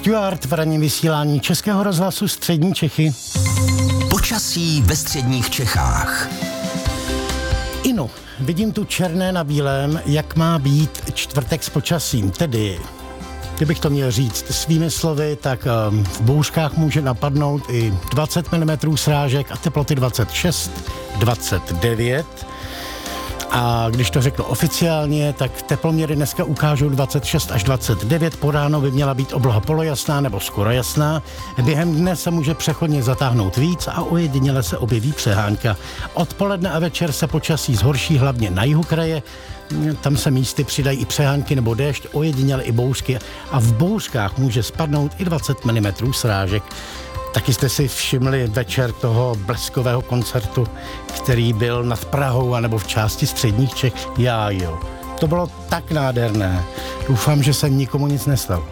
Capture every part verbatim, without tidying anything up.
Stuart v ranním vysílání Českého rozhlasu Střední Čechy. Počasí ve středních Čechách. Ino, vidím tu černé na bílém, jak má být čtvrtek s počasím. Tedy, kdybych to měl říct svými slovy, tak um, v bouřkách může napadnout i dvacet milimetrů srážek a teploty dvacet šest, dvacet devět. A když to řeknu oficiálně, tak teploměry dneska ukážou dvacet šest až dvacet devět. Po ráno by měla být obloha polojasná nebo skoro jasná. Během dne se může přechodně zatáhnout víc a ojediněle se objeví přehánka. Odpoledne a večer se počasí zhorší hlavně na jihu kraje. Tam se místy přidají i přehánky nebo déšť, ojediněle i bouřky. A v bouřkách může spadnout i dvacet milimetrů srážek. Taky jste si všimli večer toho bleskového koncertu, který byl nad Prahou anebo v části středních Čech? Já jo. To bylo tak nádherné. Doufám, že se nikomu nic nestalo.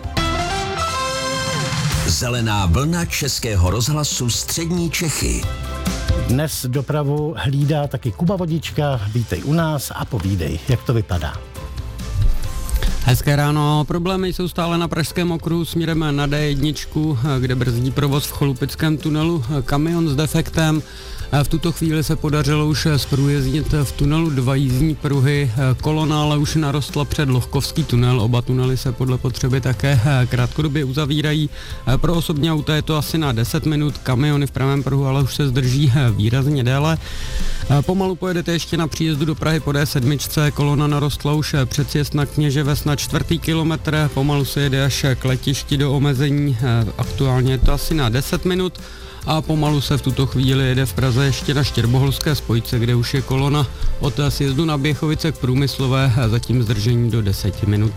Zelená vlna Českého rozhlasu Střední Čechy. Dnes dopravu hlídá taky Kuba Vodička. Vítej u nás a povídej, jak to vypadá. Hezké ráno. Problémy jsou stále na Pražském okruhu směrem na D jedna, kde brzdí provoz v Cholupickém tunelu kamion s defektem. V tuto chvíli se podařilo už zprůjezdnit v tunelu dva jízdní pruhy. Kolona ale už narostla před Lohkovský tunel. Oba tunely se podle potřeby také krátkodobě uzavírají. Pro osobní auta je to asi na deset minut, kamiony v pravém pruhu ale už se zdrží výrazně déle. Pomalu pojedete ještě na příjezdu do Prahy po D sedm. Kolona narostla už před sjezd na Kněževes na čtvrtý kilometr. Pomalu se jede až k letišti do omezení. Aktuálně je to asi na deset minut. A pomalu se v tuto chvíli jede v Praze ještě na Štěrboholské spojce, kde už je kolona od sjezdu na Běchovice k Průmyslové, zatím zdržení do deseti minut.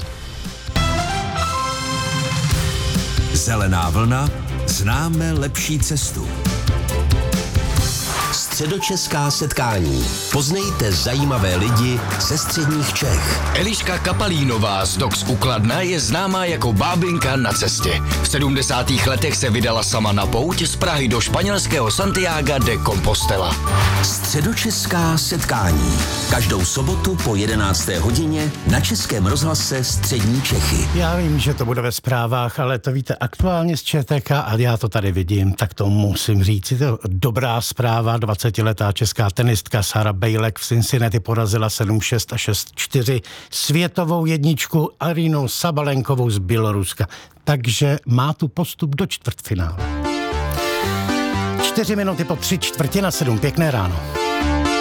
Zelená vlna, známe lepší cestu. Středočeská setkání. Poznejte zajímavé lidi ze středních Čech. Eliška Kapalínová z Dox u Kladna je známá jako bábinka na cestě. V sedmdesátých letech se vydala sama na pouť z Prahy do španělského Santiaga de Compostela. Středočeská setkání. Každou sobotu po jedenácté hodině na Českém rozhlase Střední Čechy. Já vím, že to bude ve zprávách, ale to víte aktuálně z ČTK a já to tady vidím, tak to musím říct. Je to dobrá zpráva. dvacetiletá česká tenistka Sara Bejlek v Cincinnati porazila sedm šest a šest čtyři světovou jedničku Arínu Sabalenkovou z Běloruska. Takže má tu postup do čtvrtfinále. Čtyři minuty po tři čtvrtě na sedm. Pěkné ráno.